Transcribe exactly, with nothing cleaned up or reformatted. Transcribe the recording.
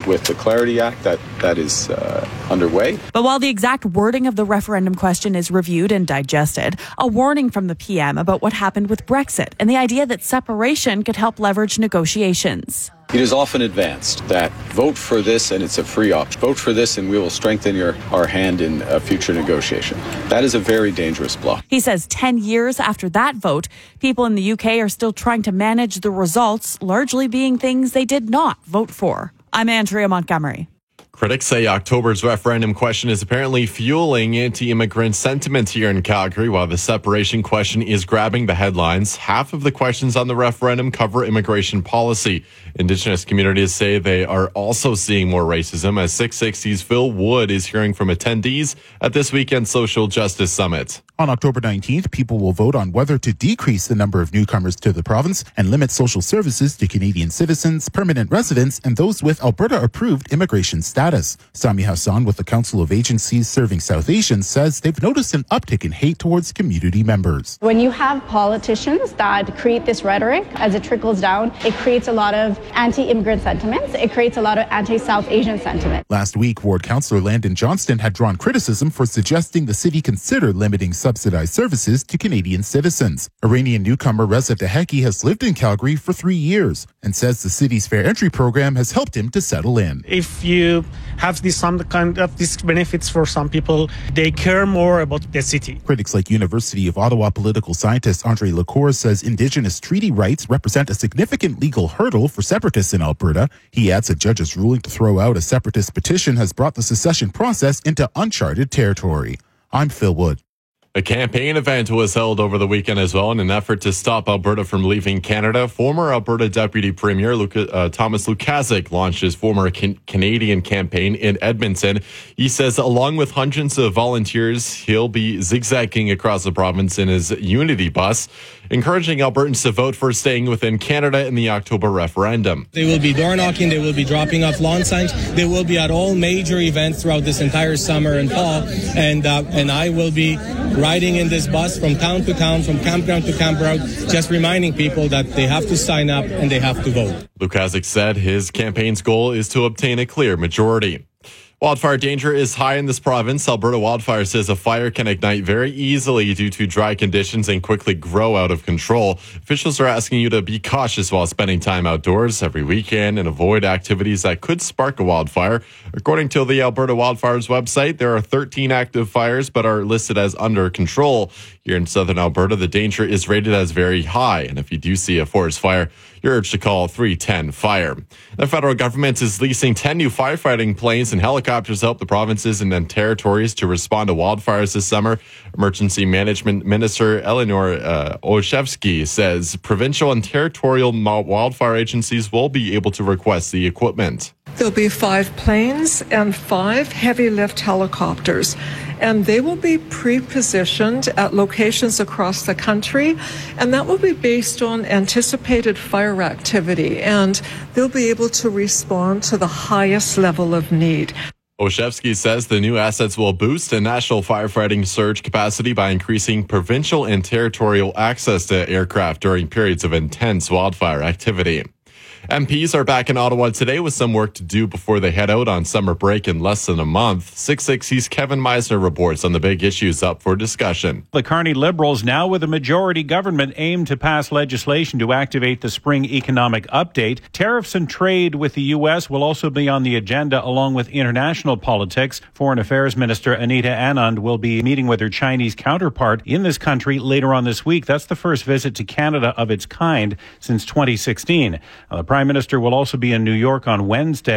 with the Clarity Act that, that is uh, underway. But while the exact wording of the referendum question is reviewed and digested, a warning from the P M about what happened with Brexit and the idea that separation could help leverage negotiations. It is often advanced that vote for this and it's a free option. Vote for this and we will strengthen your our hand in a future negotiation. That is a very dangerous bluff. He says ten years after that vote, people in the U K are still trying to manage the results, largely being things they did not vote for. I'm Andrea Montgomery. Critics say October's referendum question is apparently fueling anti-immigrant sentiment here in Calgary, while the separation question is grabbing the headlines. Half of the questions on the referendum cover immigration policy. Indigenous communities say they are also seeing more racism, as six sixty's Phil Wood is hearing from attendees at this weekend's Social Justice Summit. On October nineteenth, people will vote on whether to decrease the number of newcomers to the province and limit social services to Canadian citizens, permanent residents, and those with Alberta-approved immigration status. Sami Hassan with the Council of Agencies Serving South Asians says they've noticed an uptick in hate towards community members. When you have politicians that create this rhetoric as it trickles down, it creates a lot of anti-immigrant sentiments. It creates a lot of anti-South Asian sentiment. Last week, Ward Councillor Landon Johnston had drawn criticism for suggesting the city consider limiting subsidized services to Canadian citizens. Iranian newcomer Reza Deheki has lived in Calgary for three years and says the city's fair entry program has helped him to settle in. If you have this some kind of these benefits for some people, they care more about the city. Critics like University of Ottawa political scientist Andre Lacour says Indigenous treaty rights represent a significant legal hurdle for separatists in Alberta. He adds a judge's ruling to throw out a separatist petition has brought the secession process into uncharted territory. I'm Phil Wood. A campaign event was held over the weekend as well in an effort to stop Alberta from leaving Canada. Former Alberta Deputy Premier Luka, uh, Thomas Lukaszuk launched his former can- Canadian campaign in Edmonton. He says along with hundreds of volunteers, he'll be zigzagging across the province in his Unity bus, encouraging Albertans to vote for staying within Canada in the October referendum. They will be door knocking, they will be dropping off lawn signs, they will be at all major events throughout this entire summer and fall, and uh, and I will be riding in this bus from town to town, from campground to campground, just reminding people that they have to sign up and they have to vote. Lukaszuk said his campaign's goal is to obtain a clear majority. Wildfire danger is high in this province. Alberta Wildfire says a fire can ignite very easily due to dry conditions and quickly grow out of control. Officials are asking you to be cautious while spending time outdoors every weekend and avoid activities that could spark a wildfire. According to the Alberta Wildfires website, there are thirteen active fires but are listed as under control. Here in southern Alberta, the danger is rated as very high. And if you do see a forest fire, you're urged to call three ten fire. The federal government is leasing ten new firefighting planes and helicopters to help the provinces and then territories to respond to wildfires this summer. Emergency Management Minister Eleanor uh, Olszewski says provincial and territorial wildfire agencies will be able to request the equipment. There'll be five planes and five heavy lift helicopters, and they will be pre-positioned at locations across the country, and that will be based on anticipated fire activity, and they'll be able to respond to the highest level of need. Olszewski says the new assets will boost the national firefighting surge capacity by increasing provincial and territorial access to aircraft during periods of intense wildfire activity. M Ps are back in Ottawa today with some work to do before they head out on summer break in less than a month. six sixty's Kevin Meisner reports on the big issues up for discussion. The Carney Liberals, now with a majority government, aim to pass legislation to activate the spring economic update. Tariffs and trade with the U S will also be on the agenda, along with international politics. Foreign Affairs Minister Anita Anand will be meeting with her Chinese counterpart in this country later on this week. That's the first visit to Canada of its kind since twenty sixteen. Uh, the Prime Minister will also be in New York on Wednesday.